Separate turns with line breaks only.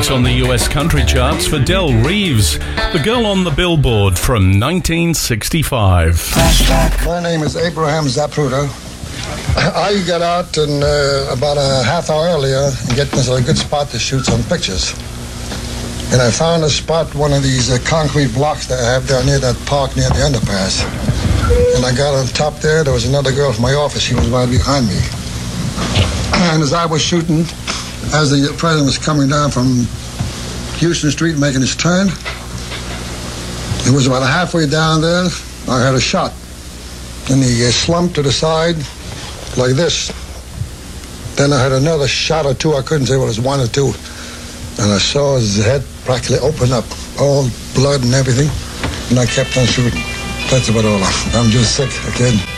weeks on the US country charts for Del Reeves, The Girl on the Billboard from 1965.
My name is Abraham Zapruder. I got out in, about a half hour earlier and get this a good spot to shoot some pictures. And I found a spot, one of these concrete blocks that I have down near that park near the underpass. And I got on top there was another girl from my office. She was right behind me. And as I was shooting, as the president was coming down from Houston Street making his turn, it was about halfway down there, I heard a shot. And he slumped to the side like this. Then I heard another shot or two. I couldn't say whether it was one or two. And I saw his head practically open up, all blood and everything. And I kept on shooting. That's about all. I'm just sick again.